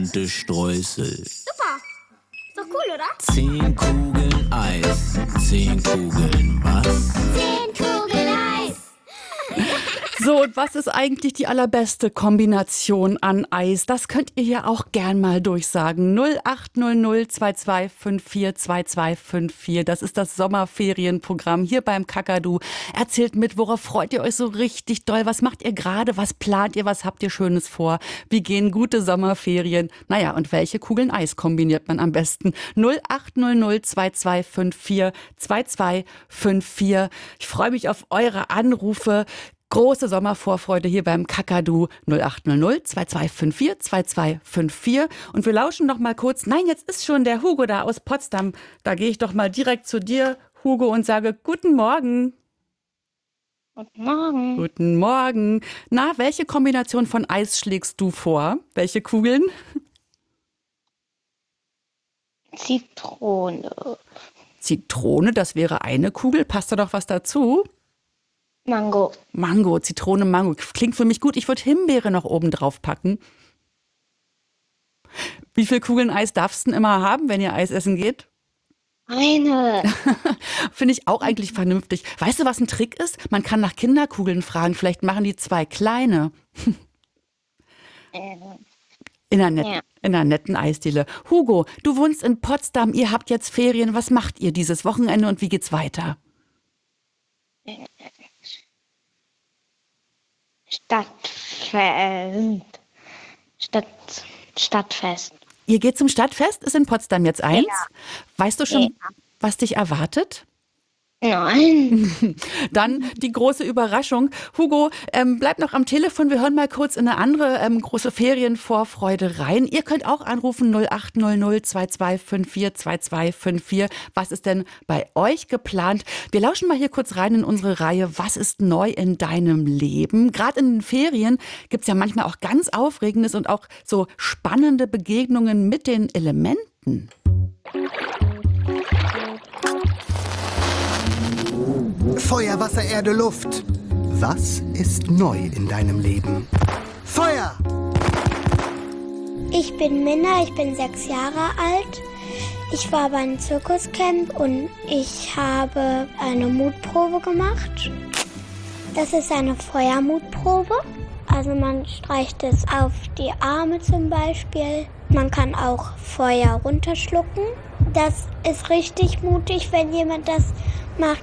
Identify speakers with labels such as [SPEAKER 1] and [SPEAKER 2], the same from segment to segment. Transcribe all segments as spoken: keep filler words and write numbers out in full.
[SPEAKER 1] bunte Streusel.
[SPEAKER 2] Super. Ist doch cool, oder?
[SPEAKER 1] Zehn Kugeln Eis. Zehn Kugeln was?
[SPEAKER 2] Zehn Kugeln Eis.
[SPEAKER 3] So, und was ist eigentlich die allerbeste Kombination an Eis? Das könnt ihr ja auch gern mal durchsagen. null acht null null zwei zwei fünf vier zwei zwei fünf vier. Das ist das Sommerferienprogramm hier beim Kakadu. Erzählt mit, worauf freut ihr euch so richtig doll? Was macht ihr gerade? Was plant ihr? Was habt ihr Schönes vor? Wie gehen gute Sommerferien? Naja, und welche Kugeln Eis kombiniert man am besten? null acht null null zwei zwei fünf vier zwei zwei fünf vier. Ich freue mich auf eure Anrufe. Große Sommervorfreude hier beim Kakadu. null acht null null zwei zwei fünf vier zwei zwei fünf vier. Und wir lauschen noch mal kurz. Nein, jetzt ist schon der Hugo da aus Potsdam. Da gehe ich doch mal direkt zu dir, Hugo, und sage Guten Morgen.
[SPEAKER 4] Guten Morgen.
[SPEAKER 3] Guten Morgen. Na, welche Kombination von Eis schlägst du vor? Welche Kugeln?
[SPEAKER 4] Zitrone.
[SPEAKER 3] Zitrone, das wäre eine Kugel. Passt da doch was dazu?
[SPEAKER 4] Mango.
[SPEAKER 3] Mango, Zitrone, Mango. Klingt für mich gut. Ich würde Himbeere noch oben drauf packen. Wie viele Kugeln Eis darfst du denn immer haben, wenn ihr Eis essen geht?
[SPEAKER 4] Eine.
[SPEAKER 3] Finde ich auch eigentlich vernünftig. Weißt du, was ein Trick ist? Man kann nach Kinderkugeln fragen. Vielleicht machen die zwei kleine.
[SPEAKER 4] Ähm,
[SPEAKER 3] In einer, net
[SPEAKER 4] Ja.
[SPEAKER 3] in einer netten Eisdiele. Hugo, du wohnst in Potsdam. Ihr habt jetzt Ferien. Was macht ihr dieses Wochenende und wie geht's weiter?
[SPEAKER 4] Stadtfest. Stadt, Stadtfest.
[SPEAKER 3] Ihr geht zum Stadtfest? Ist in Potsdam jetzt eins? Weißt du schon,
[SPEAKER 4] Ja.
[SPEAKER 3] was dich erwartet?
[SPEAKER 4] Nein.
[SPEAKER 3] Dann die große Überraschung. Hugo, ähm, bleib noch am Telefon. Wir hören mal kurz in eine andere ähm, große Ferienvorfreude rein. Ihr könnt auch anrufen null acht null null zwei zwei fünf vier zwei zwei fünf vier. Was ist denn bei euch geplant? Wir lauschen mal hier kurz rein in unsere Reihe. Was ist neu in deinem Leben? Gerade in den Ferien gibt es ja manchmal auch ganz Aufregendes und auch so spannende Begegnungen mit den Elementen.
[SPEAKER 5] Feuer, Wasser, Erde, Luft. Was ist neu in deinem Leben? Feuer!
[SPEAKER 6] Ich bin Minna, ich bin sechs Jahre alt. Ich war bei einem Zirkuscamp und ich habe eine Mutprobe gemacht. Das ist eine Feuermutprobe. Also man streicht es auf die Arme zum Beispiel. Man kann auch Feuer runterschlucken. Das ist richtig mutig, wenn jemand das macht.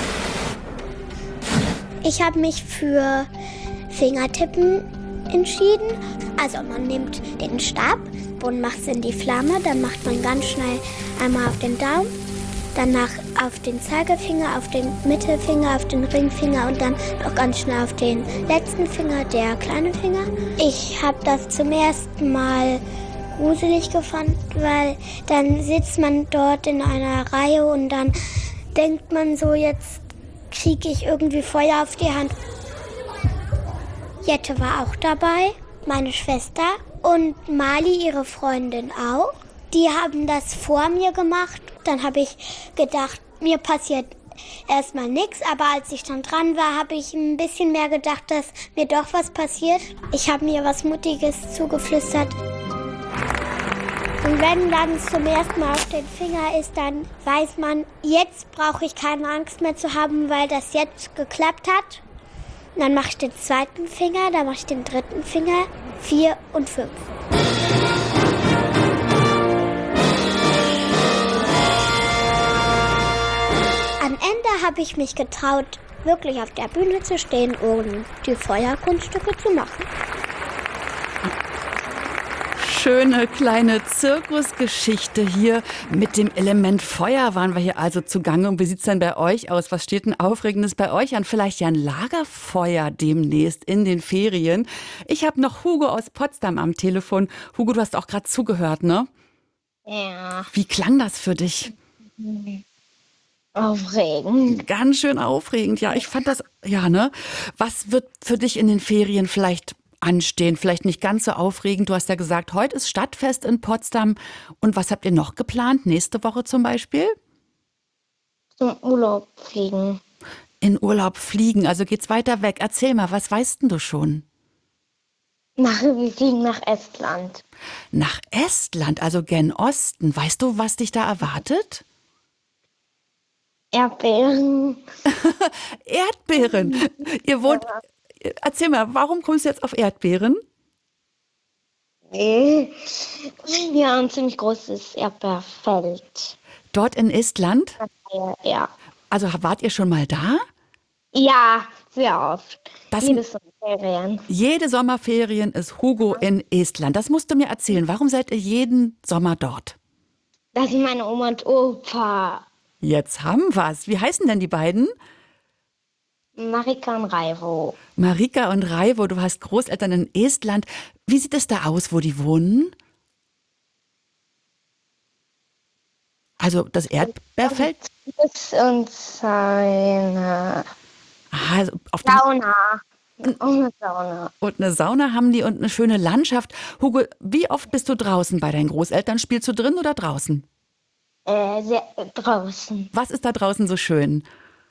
[SPEAKER 6] Ich habe mich für Fingertippen entschieden. Also man nimmt den Stab und macht es in die Flamme. Dann macht man ganz schnell einmal auf den Daumen, danach auf den Zeigefinger, auf den Mittelfinger, auf den Ringfinger und dann noch ganz schnell auf den letzten Finger, der kleine Finger. Ich habe das zum ersten Mal gruselig gefunden, weil dann sitzt man dort in einer Reihe und dann denkt man so, jetzt kriege ich irgendwie Feuer auf die Hand. Jette war auch dabei, meine Schwester, und Mali, ihre Freundin, auch. Die haben das vor mir gemacht. Dann habe ich gedacht, mir passiert erstmal nichts, aber als ich dann dran war, habe ich ein bisschen mehr gedacht, dass mir doch was passiert. Ich habe mir was Mutiges zugeflüstert. Und wenn dann zum ersten Mal auf den Finger ist, dann weiß man, jetzt brauche ich keine Angst mehr zu haben, weil das jetzt geklappt hat. Und dann mache ich den zweiten Finger, dann mache ich den dritten Finger, vier und fünf. Am Ende habe ich mich getraut, wirklich auf der Bühne zu stehen und die Feuerkunststücke zu machen.
[SPEAKER 3] Schöne kleine Zirkusgeschichte hier. Mit dem Element Feuer waren wir hier also zugange. Und wie sieht es denn bei euch aus? Was steht denn Aufregendes bei euch an? Vielleicht ja ein Lagerfeuer demnächst in den Ferien. Ich habe noch Hugo aus Potsdam am Telefon. Hugo, du hast auch gerade zugehört, ne?
[SPEAKER 4] Ja.
[SPEAKER 3] Wie klang das für dich?
[SPEAKER 4] Aufregend.
[SPEAKER 3] Ganz schön aufregend. Ja, ich fand das, ja, ne? Was wird für dich in den Ferien vielleicht anstehen? Vielleicht nicht ganz so aufregend. Du hast ja gesagt, heute ist Stadtfest in Potsdam. Und was habt ihr noch geplant? Nächste Woche zum Beispiel?
[SPEAKER 4] Zum Urlaub fliegen.
[SPEAKER 3] In Urlaub fliegen, also geht's weiter weg. Erzähl mal, was weißt denn du schon?
[SPEAKER 4] Nach, wir fliegen nach Estland.
[SPEAKER 3] Nach Estland, also gen Osten. Weißt du, was dich da erwartet?
[SPEAKER 4] Erdbeeren.
[SPEAKER 3] Erdbeeren. Ihr wohnt. Erzähl mal, warum kommst du jetzt auf Erdbeeren?
[SPEAKER 4] Nee. Wir haben ein ziemlich großes Erdbeerfeld.
[SPEAKER 3] Dort in Estland?
[SPEAKER 4] Ja, ja.
[SPEAKER 3] Also wart ihr schon mal da?
[SPEAKER 4] Ja, sehr oft.
[SPEAKER 3] Das-
[SPEAKER 4] Jedes Sommerferien.
[SPEAKER 3] Jede Sommerferien ist Hugo in Estland. Das musst du mir erzählen. Warum seid ihr jeden Sommer dort?
[SPEAKER 4] Da sind meine Oma und Opa.
[SPEAKER 3] Jetzt haben wir's. Wie heißen denn die beiden?
[SPEAKER 4] Marika und Raivo.
[SPEAKER 3] Marika und Raivo, du hast Großeltern in Estland. Wie sieht es da aus, wo die wohnen? Also das Erdbeerfeld?
[SPEAKER 4] Das und seine
[SPEAKER 3] Aha, also auf dem,
[SPEAKER 4] Sauna. Und eine Sauna.
[SPEAKER 3] und eine Sauna haben die und eine schöne Landschaft. Hugo, wie oft bist du draußen bei deinen Großeltern? Spielst du drin oder draußen?
[SPEAKER 4] Äh, sehr, draußen.
[SPEAKER 3] Was ist da draußen so schön?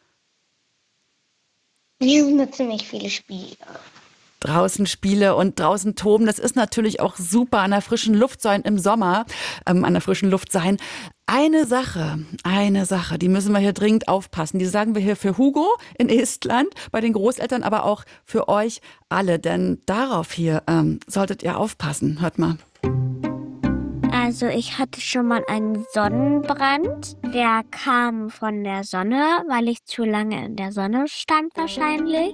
[SPEAKER 4] Wir haben da ziemlich viele Spiele.
[SPEAKER 3] Draußen Spiele und draußen toben, das ist natürlich auch super, an der frischen Luft sein im Sommer, ähm, an der frischen Luft sein. Eine Sache, eine Sache, die müssen wir hier dringend aufpassen. Die sagen wir hier für Hugo in Estland, bei den Großeltern, aber auch für euch alle. Denn darauf hier ähm, solltet ihr aufpassen. Hört mal.
[SPEAKER 6] Also ich hatte schon mal einen Sonnenbrand. Der kam von der Sonne, weil ich zu lange in der Sonne stand wahrscheinlich.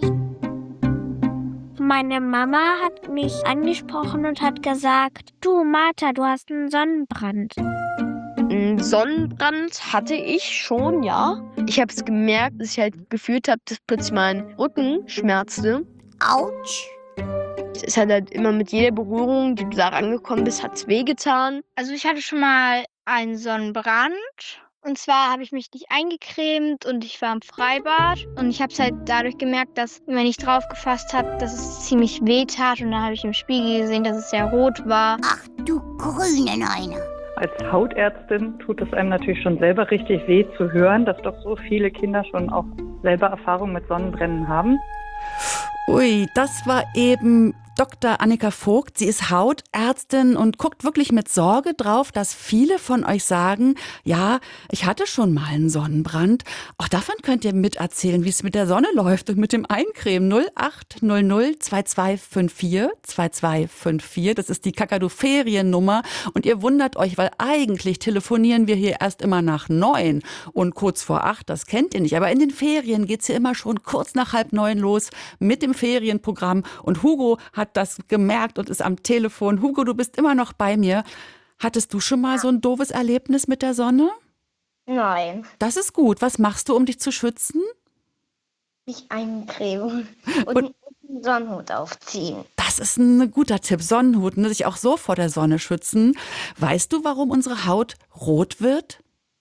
[SPEAKER 6] Meine Mama hat mich angesprochen und hat gesagt, du Martha, du hast einen Sonnenbrand.
[SPEAKER 7] Einen Sonnenbrand hatte ich schon, ja. Ich habe es gemerkt, dass ich halt gefühlt habe, dass plötzlich mein Rücken schmerzte.
[SPEAKER 6] Autsch.
[SPEAKER 7] Es hat halt immer mit jeder Berührung, die du da rangekommen bist, hat es wehgetan.
[SPEAKER 8] Also ich hatte schon mal einen Sonnenbrand. Und zwar habe ich mich nicht eingecremt und ich war im Freibad. Und ich habe es halt dadurch gemerkt, dass, wenn ich drauf gefasst habe, dass es ziemlich weh tat. Und dann habe ich im Spiegel gesehen, dass es sehr rot war.
[SPEAKER 6] Ach du grüne Neune.
[SPEAKER 9] Als Hautärztin tut es einem natürlich schon selber richtig weh zu hören, dass doch so viele Kinder schon auch selber Erfahrung mit Sonnenbrennen haben.
[SPEAKER 3] Ui, das war eben Doktor Annika Vogt. Sie ist Hautärztin und guckt wirklich mit Sorge drauf, dass viele von euch sagen, ja, ich hatte schon mal einen Sonnenbrand. Auch davon könnt ihr miterzählen, wie es mit der Sonne läuft und mit dem Eincremen. null acht null null zwei zwei fünf vier zwei zwei fünf vier. Das ist die Kakadu-Feriennummer. Und ihr wundert euch, weil eigentlich telefonieren wir hier erst immer nach neun und kurz vor acht. Das kennt ihr nicht. Aber in den Ferien geht's hier immer schon kurz nach halb neun los mit dem Ferienprogramm. Und Hugo hat das gemerkt und ist am Telefon. Hugo, du bist immer noch bei mir. Hattest du schon mal so ein doofes Erlebnis mit der Sonne?
[SPEAKER 4] Nein,
[SPEAKER 3] Das ist gut. Was machst du, um dich zu schützen?
[SPEAKER 4] nicht eincremen und, und einen Sonnenhut aufziehen.
[SPEAKER 3] Das ist ein guter Tipp. Sonnenhut, ne? Sich auch so vor der Sonne schützen. Weißt du, warum unsere Haut rot wird?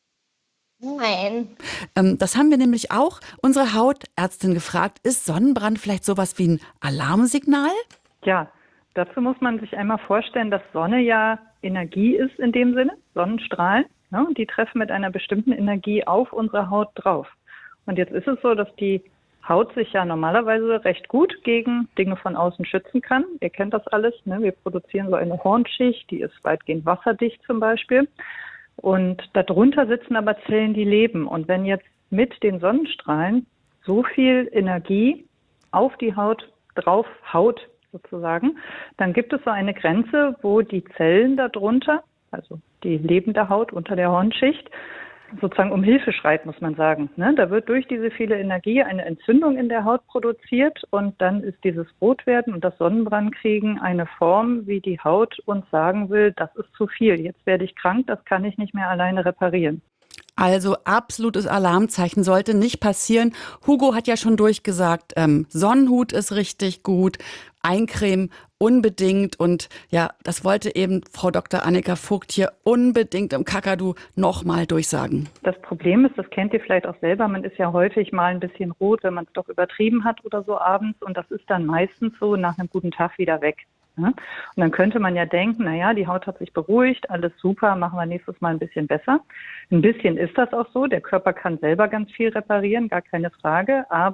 [SPEAKER 4] Nein,
[SPEAKER 3] Ähm, das haben wir nämlich auch unsere Hautärztin gefragt. Ist Sonnenbrand vielleicht sowas wie ein Alarmsignal?
[SPEAKER 9] Ja, dazu muss man sich einmal vorstellen, dass Sonne ja Energie ist in dem Sinne, Sonnenstrahlen. Ja, und die treffen mit einer bestimmten Energie auf unsere Haut drauf. Und jetzt ist es so, dass die Haut sich ja normalerweise recht gut gegen Dinge von außen schützen kann. Ihr kennt das alles, ne? Wir produzieren so eine Hornschicht, die ist weitgehend wasserdicht zum Beispiel. Und darunter sitzen aber Zellen, die leben. Und wenn jetzt mit den Sonnenstrahlen so viel Energie auf die Haut drauf haut sozusagen, dann gibt es so eine Grenze, wo die Zellen darunter, also die lebende Haut unter der Hornschicht, sozusagen um Hilfe schreit, muss man sagen. Ne? Da wird durch diese viele Energie eine Entzündung in der Haut produziert und dann ist dieses Rotwerden und das Sonnenbrandkriegen eine Form, wie die Haut uns sagen will, das ist zu viel, jetzt werde ich krank, das kann ich nicht mehr alleine reparieren.
[SPEAKER 3] Also absolutes Alarmzeichen sollte nicht passieren. Hugo hat ja schon durchgesagt, ähm, Sonnenhut ist richtig gut, Eincremen unbedingt. Und ja, das wollte eben Frau Doktor Annika Vogt hier unbedingt im Kakadu nochmal durchsagen.
[SPEAKER 9] Das Problem ist, das kennt ihr vielleicht auch selber, man ist ja häufig mal ein bisschen rot, wenn man es doch übertrieben hat oder so abends. Und das ist dann meistens so nach einem guten Tag wieder weg. Ja? Und dann könnte man ja denken, naja, die Haut hat sich beruhigt, alles super, machen wir nächstes Mal ein bisschen besser. Ein bisschen ist das auch so, der Körper kann selber ganz viel reparieren, gar keine Frage, aber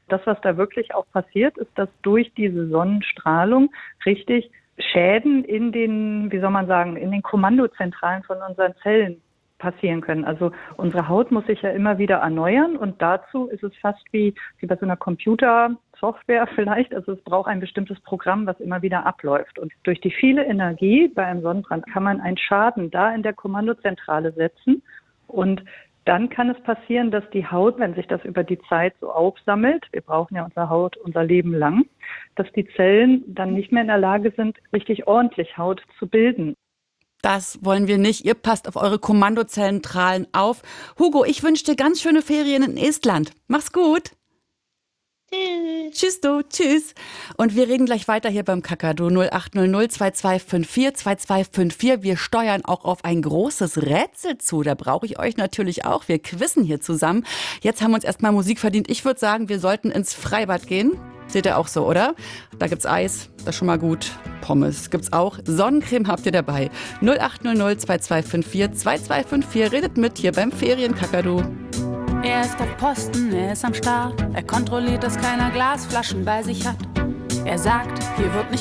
[SPEAKER 9] Das, was da wirklich auch passiert, ist, dass durch diese Sonnenstrahlung richtig Schäden in den, wie soll man sagen, in den Kommandozentralen von unseren Zellen passieren können. Also unsere Haut muss sich ja immer wieder erneuern und dazu ist es fast wie, wie bei so einer Computersoftware vielleicht. Also es braucht ein bestimmtes Programm, was immer wieder abläuft. Und durch die viele Energie bei einem Sonnenbrand kann man einen Schaden da in der Kommandozentrale setzen und dann kann es passieren, dass die Haut, wenn sich das über die Zeit so aufsammelt, wir brauchen ja unsere Haut unser Leben lang, dass die Zellen dann nicht mehr in der Lage sind, richtig ordentlich Haut zu bilden.
[SPEAKER 3] Das wollen wir nicht. Ihr passt auf eure Kommandozentralen auf. Hugo, ich wünsche dir ganz schöne Ferien in Estland. Mach's gut.
[SPEAKER 4] Tschüss.
[SPEAKER 3] Tschüss du, tschüss. Und wir reden gleich weiter hier beim Kakadu null acht null null zwei zwei fünf vier zwei zwei fünf vier. Wir steuern auch auf ein großes Rätsel zu. Da brauche ich euch natürlich auch. Wir quizzen hier zusammen. Jetzt haben wir uns erstmal Musik verdient. Ich würde sagen, wir sollten ins Freibad gehen. Seht ihr auch so, oder? Da gibt's Eis, das ist schon mal gut. Pommes gibt's auch. Sonnencreme habt ihr dabei. null acht null null zwei zwei fünf vier zwei zwei fünf vier. Redet mit hier beim Ferienkakadu.
[SPEAKER 10] Er ist auf Posten, er ist am Start. Er kontrolliert, dass keiner Glasflaschen bei sich hat. Er sagt, hier wird nicht